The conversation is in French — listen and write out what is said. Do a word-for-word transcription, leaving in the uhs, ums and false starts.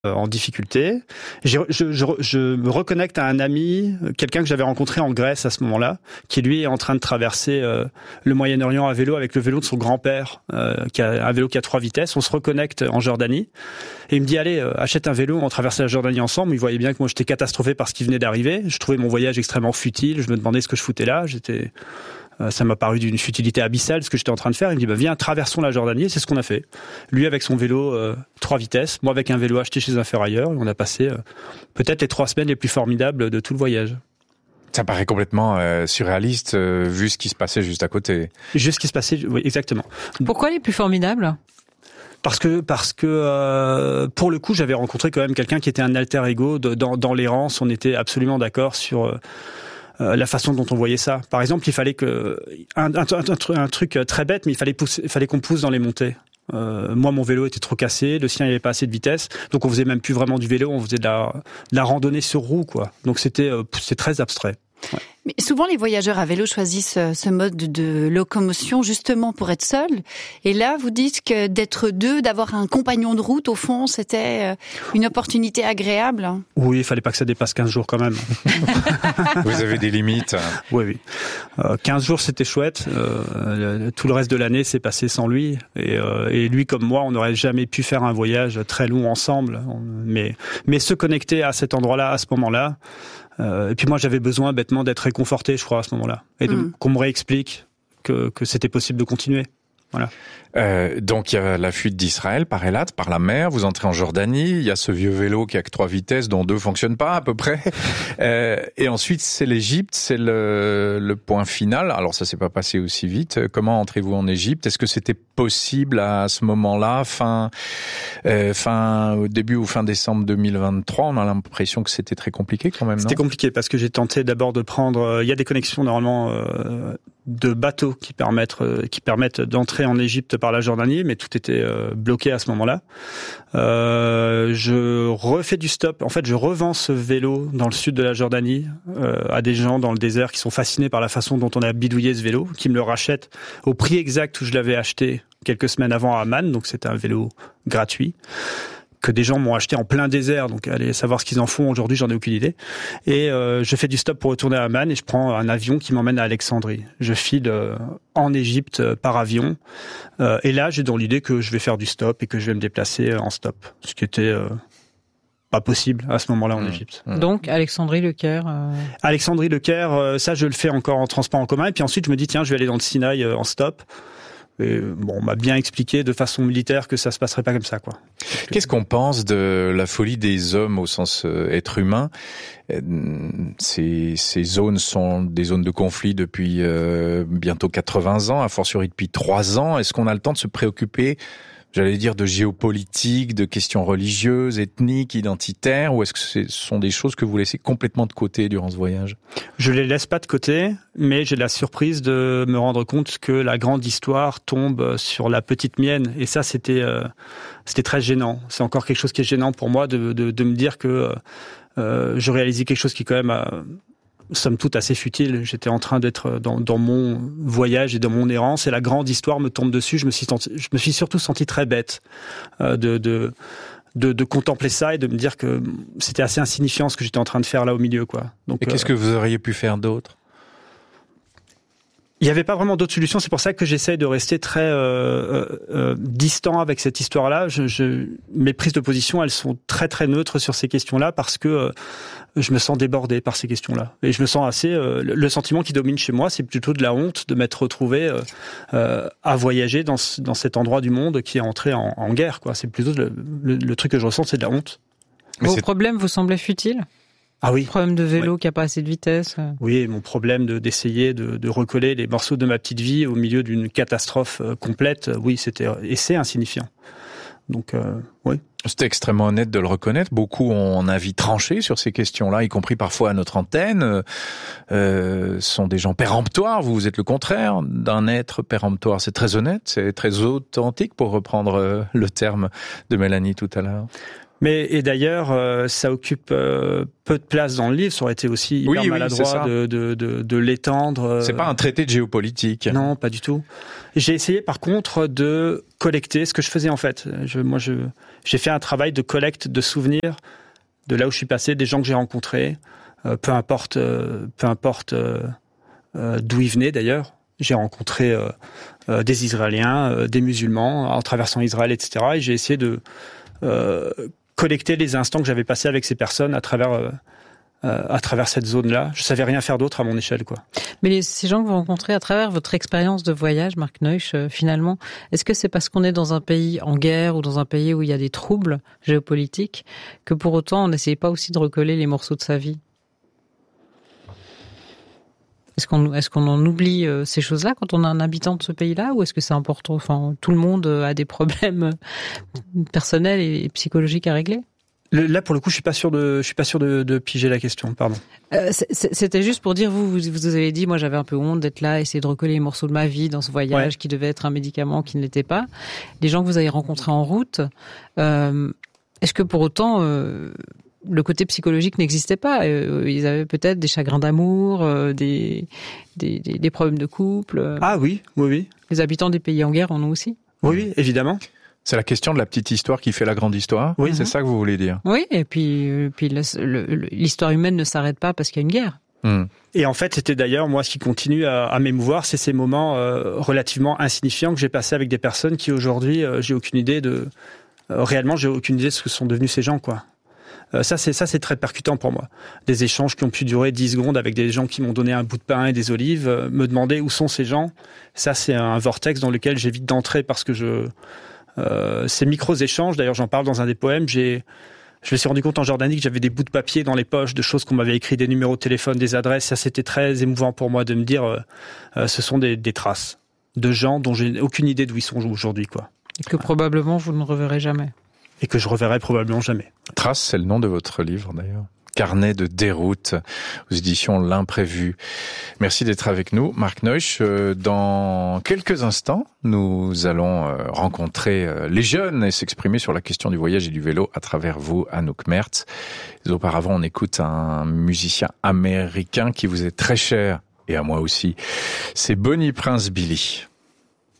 en difficulté. J'ai, je, je, je me reconnecte à un ami, quelqu'un que j'avais rencontré en Grèce à ce moment-là, qui lui est en train de traverser euh, le Moyen-Orient à vélo avec le vélo de son grand-père, euh, qui a un vélo qui a trois vitesses. On se reconnecte en Jordanie et il me dit allez, euh, achète un vélo, on traverse la Jordanie ensemble. Il voyait bien que moi j'étais catastrophé par ce qui venait d'arriver. Je trouvais mon voyage extrêmement futile. Je me demandais ce que je foutais là. J'étais Ça m'a paru d'une futilité abyssale ce que j'étais en train de faire. Il me dit bah, viens, traversons la Jordanie. Et c'est ce qu'on a fait. Lui avec son vélo euh, trois vitesses, moi avec un vélo acheté chez un ferrailleur. Et on a passé euh, peut-être les trois semaines les plus formidables de tout le voyage. Ça paraît complètement euh, surréaliste euh, vu ce qui se passait juste à côté. Juste ce qui se passait, oui, exactement. Pourquoi les plus formidables ? Parce que parce que euh, pour le coup, j'avais rencontré quand même quelqu'un qui était un alter ego de, dans, dans l'errance. On était absolument d'accord sur euh, Euh, la façon dont on voyait ça. Par exemple, il fallait que un, un, un, un truc très bête, mais il fallait pousser, il fallait qu'on pousse dans les montées. Euh, moi, mon vélo était trop cassé, le sien il avait pas assez de vitesse, donc on faisait même plus vraiment du vélo, on faisait de la, de la randonnée sur roue, quoi. Donc c'était, euh, c'était très abstrait. Ouais. Mais souvent, les voyageurs à vélo choisissent ce mode de locomotion justement pour être seuls. Et là, vous dites que d'être deux, d'avoir un compagnon de route, au fond, c'était une opportunité agréable. Oui, il fallait pas que ça dépasse quinze jours quand même. Vous avez des limites. Oui, oui. Euh, quinze jours, c'était chouette. Euh, tout le reste de l'année s'est passé sans lui. Et, euh, et lui, comme moi, on n'aurait jamais pu faire un voyage très long ensemble. Mais, mais se connecter à cet endroit-là, à ce moment-là, Euh, et puis moi, j'avais besoin bêtement d'être réconforté, je crois, à ce moment-là. Et de, mmh. qu'on me réexplique que, que c'était possible de continuer. Voilà. Euh, donc il y a la fuite d'Israël par Eilat, par la mer, vous entrez en Jordanie, il y a ce vieux vélo qui a que trois vitesses, dont deux fonctionnent pas à peu près. Euh, et ensuite c'est l'Égypte, c'est le, le point final. Alors ça s'est pas passé aussi vite. Comment entrez-vous en Égypte ? Est-ce que c'était possible à ce moment-là, fin, euh, fin au début ou fin décembre deux mille vingt-trois ? On a l'impression que c'était très compliqué quand même. C'était non compliqué parce que j'ai tenté d'abord de prendre. Il y a des connexions normalement euh, de bateaux qui permettent euh, qui permettent d'entrer en Égypte par la Jordanie, mais tout était euh, bloqué à ce moment-là. Euh, je refais du stop. En fait, je revends ce vélo dans le sud de la Jordanie euh, à des gens dans le désert qui sont fascinés par la façon dont on a bidouillé ce vélo, qui me le rachètent au prix exact où je l'avais acheté quelques semaines avant à Amman. Donc c'était un vélo gratuit que des gens m'ont acheté en plein désert, donc allez savoir ce qu'ils en font aujourd'hui, j'en ai aucune idée. Et euh, je fais du stop pour retourner à Amman et je prends un avion qui m'emmène à Alexandrie. Je file euh, en Égypte euh, par avion. Euh, et là, j'ai dans l'idée que je vais faire du stop et que je vais me déplacer en stop, ce qui était euh, pas possible à ce moment-là en mmh. Égypte. Donc Alexandrie, Le Caire. Euh... Alexandrie, Le Caire, euh, ça je le fais encore en transport en commun. Et puis ensuite, je me dis tiens, je vais aller dans le Sinaï euh, en stop. Et bon, on m'a bien expliqué de façon militaire que ça se passerait pas comme ça, quoi. Qu'est-ce qu'on pense de la folie des hommes au sens euh, être humain ? Ces, ces zones sont des zones de conflit depuis euh, bientôt quatre-vingts ans, a fortiori depuis trois ans. Est-ce qu'on a le temps de se préoccuper, j'allais dire, de géopolitique, de questions religieuses, ethniques, identitaires, ou est-ce que ce sont des choses que vous laissez complètement de côté durant ce voyage ? Je les laisse pas de côté, mais j'ai la surprise de me rendre compte que la grande histoire tombe sur la petite mienne, et ça c'était euh, c'était très gênant. C'est encore quelque chose qui est gênant pour moi de de, de me dire que euh, je réalisais quelque chose qui quand même euh, somme toute assez futile. J'étais en train d'être dans, dans mon voyage et dans mon errance, et la grande histoire me tombe dessus. Je me suis, senti, je me suis surtout senti très bête euh, de, de, de, de contempler ça et de me dire que c'était assez insignifiant ce que j'étais en train de faire là au milieu, quoi. Donc, et qu'est-ce euh, que vous auriez pu faire d'autre ? Il n'y avait pas vraiment d'autre solution. C'est pour ça que j'essaie de rester très euh, euh, distant avec cette histoire-là. Je, je, mes prises de position, elles sont très très neutres sur ces questions-là parce que euh, je me sens débordé par ces questions-là. Et je me sens assez... Euh, le sentiment qui domine chez moi, c'est plutôt de la honte de m'être retrouvé euh, euh, à voyager dans, dans cet endroit du monde qui est entré en, en guerre, quoi. C'est plutôt le, le, le truc que je ressens, c'est de la honte. Mais Vos c'est... problèmes vous semblaient futiles ? Ah oui. Problème de vélo ouais. qui a pas assez de vitesse. Oui, mon problème de d'essayer de, de recoller les morceaux de ma petite vie au milieu d'une catastrophe complète. Oui, c'était et c'est insignifiant. Donc euh, oui. C'était extrêmement honnête de le reconnaître. Beaucoup ont un avis tranché sur ces questions-là, y compris parfois à notre antenne. Euh, sont des gens péremptoires. Vous, vous êtes le contraire d'un être péremptoire. C'est très honnête, c'est très authentique, pour reprendre le terme de Mélanie tout à l'heure. Mais et d'ailleurs, euh, ça occupe euh, peu de place dans le livre. Ça aurait été aussi hyper oui, maladroit oui, de, de, de, de l'étendre. Euh... C'est pas un traité de géopolitique. Non, pas du tout. J'ai essayé par contre de collecter ce que je faisais en fait. Je, moi, je, j'ai fait un travail de collecte de souvenirs de là où je suis passé, des gens que j'ai rencontrés, euh, peu importe, euh, peu importe euh, euh, d'où ils venaient d'ailleurs. J'ai rencontré euh, euh, des Israéliens, euh, des musulmans en traversant Israël, et cetera. Et j'ai essayé de euh, collecter les instants que j'avais passés avec ces personnes à travers euh, euh, à travers cette zone-là. Je savais rien faire d'autre à mon échelle, quoi. Mais les, ces gens que vous rencontrez à travers votre expérience de voyage, Marc Neusch, euh, finalement, est-ce que c'est parce qu'on est dans un pays en guerre ou dans un pays où il y a des troubles géopolitiques que pour autant on n'essayait pas aussi de recoller les morceaux de sa vie ? Est-ce qu'on, est-ce qu'on en oublie euh, ces choses-là quand on est un habitant de ce pays-là, ou est-ce que c'est important ? Enfin, tout le monde a des problèmes personnels et psychologiques à régler. Le, là, pour le coup, je suis pas sûr de, je suis pas sûr de, de piger la question. Pardon. Euh, c'était juste pour dire, vous, vous, vous avez dit, moi, j'avais un peu honte d'être là, essayer de recoller les morceaux de ma vie dans ce voyage ouais. qui devait être un médicament qui ne l'était pas. Les gens que vous avez rencontrés en route, euh, est-ce que pour autant euh, le côté psychologique n'existait pas ? euh, Ils avaient peut-être des chagrins d'amour, euh, des, des, des, des problèmes de couple. Euh. Ah oui, oui, oui. Les habitants des pays en guerre en ont aussi. Oui, oui, évidemment. C'est la question de la petite histoire qui fait la grande histoire. Oui, c'est ça que vous voulez dire. Oui, et puis, puis le, le, l'histoire humaine ne s'arrête pas parce qu'il y a une guerre. Mmh. Et en fait, c'était d'ailleurs, moi, ce qui continue à, à m'émouvoir, c'est ces moments euh, relativement insignifiants que j'ai passés avec des personnes qui, aujourd'hui, euh, j'ai aucune idée de... Euh, réellement, j'ai aucune idée de ce que sont devenus ces gens, quoi. Euh, ça, c'est ça, c'est très percutant pour moi. Des échanges qui ont pu durer dix secondes avec des gens qui m'ont donné un bout de pain et des olives, euh, me demander où sont ces gens. Ça, c'est un vortex dans lequel j'évite d'entrer parce que je... Euh, ces micros-échanges, d'ailleurs j'en parle dans un des poèmes, j'ai, je me suis rendu compte en Jordanie que j'avais des bouts de papier dans les poches, de choses qu'on m'avait écrit, des numéros de téléphone, des adresses. Ça, c'était très émouvant pour moi de me dire, euh, euh, ce sont des, des traces de gens dont j'ai aucune idée d'où ils sont aujourd'hui, quoi. Et que probablement vous ne reverrez jamais. Et que je reverrai probablement jamais. Traces, c'est le nom de votre livre d'ailleurs. Carnet de déroute aux éditions L'Imprévu. Merci d'être avec nous, Marc Neusch. Dans quelques instants, nous allons rencontrer les jeunes et s'exprimer sur la question du voyage et du vélo à travers vous, Anouk Mertz. Mais auparavant, on écoute un musicien américain qui vous est très cher, et à moi aussi. C'est Bonnie Prince Billy.